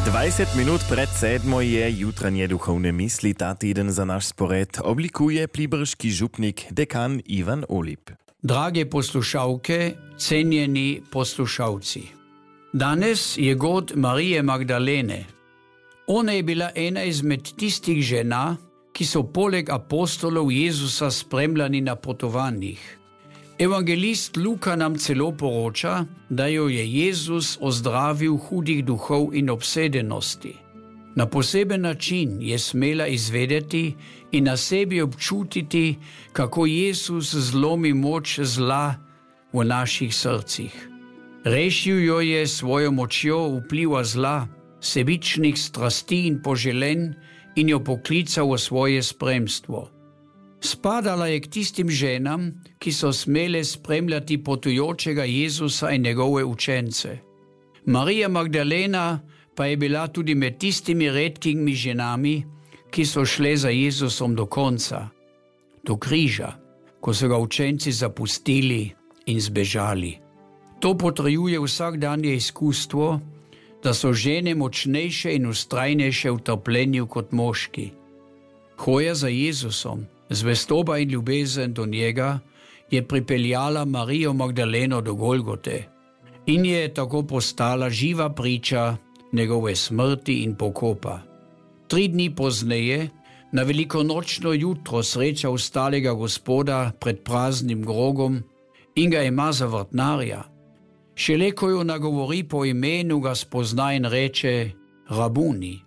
20 minut pred 7 je jutranje duchovne misli. Ta teden za naš spored oblikuje pliberški župnik dekan Ivan Olip. Drage poslušalke, cenjeni poslušalci. Danes je god Marije Magdalene. Ona je bila ena izmed tistih žena, ki so poleg apostolov Jezusa spremljani na potovanjih. Evangelist Luka nam celo poroča, da jo je Jezus ozdravil hudih duhov in obsedenosti. Na poseben način je smela izvedeti in na sebi občutiti, kako Jezus zlomi moč zla v naših srcih. Rešil jo je svojo močjo vpliva zla, sebičnih strasti in poželenj in jo poklical v svoje spremstvo. Spadala je k tistim ženam, ki so smele spremljati potujočega Jezusa in njegove učence. Marija Magdalena pa je bila tudi med tistimi redkimi ženami, ki so šle za Jezusom do konca, do križa, ko so ga učenci zapustili in zbežali. To potrjuje vsakdanje izkustvo, da so žene močnejše in ustrajnejše v trpljenju kot moški. Hoja za Jezusom, zvestoba in ljubezen do njega je pripeljala Marijo Magdaleno do Golgote in je tako postala živa priča njegove smrti in pokopa. 3 dni pozneje, na velikonočno jutro, sreča ustalega Gospoda pred praznim grogom in ga ima za vrtnarja. Šele ko jo nagovori po imenu, ga spozna in reče: Rabuni.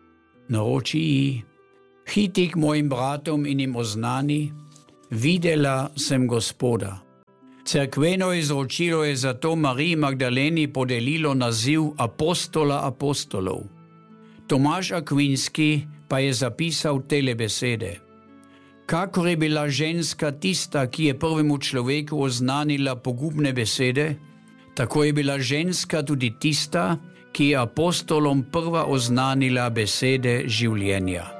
Naroči ji: Hiti k mojim bratom in jim oznani: videla sem Gospoda. Cerkveno izročilo je zato Mariji Magdaleni podelilo naziv apostola apostolov. Tomaž Akvinski pa je zapisal tele besede: kakor je bila ženska tista, ki je prvemu človeku oznanila pogubne besede, tako je bila ženska tudi tista, ki je apostolom prva oznanila besede življenja.